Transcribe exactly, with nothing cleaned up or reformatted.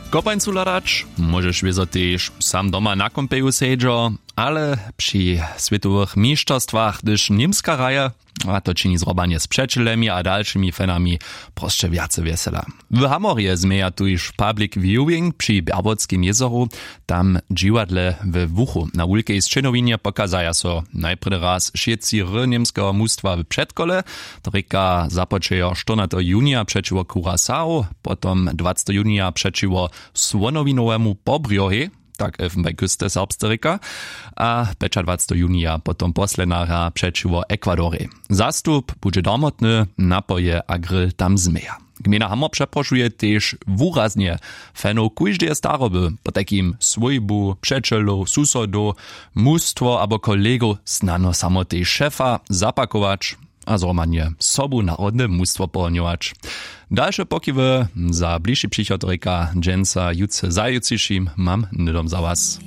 Kopańcu ladać możesz wiezo też sam doma na kompeju sedżo, ale przy światowych mistrzostwach, gdyż niemska raja, a to czyni zrobanie z przyjacielami a dalszymi fanami proste wiace wesela. W Hamorje zmieja tu już public viewing przy Berbotskim jezoru, tam dziwadle w Wuchu na wielkiej scenowinie pokazaja so najpierw raz wszyscy ry niemskiego mustwa w przedkole, to reka započejo czternastego junia przeciwko Curaçao, potem dwudziestego junia przeciwko Słonowinowemu Pobriohe, tak w Bajkuste Serbsterika, a dwudziestego junia potom poslenara przeciwko Ekwadory. Zastup będzie domotny, napoje a grill tam zmeja. Gmina Hamor przeproszuje też wyraznie fanów każdej staroby, po takim swojbu, przeczelu, susodu, mustwo albo kolegu znano samo tej szefa zapakować, a zromanie sobu narodne mustwo połoniować. Dalsze pokiwy za bliższy przychod reka Jensa Jutce Zajuciszim mam nydom za was.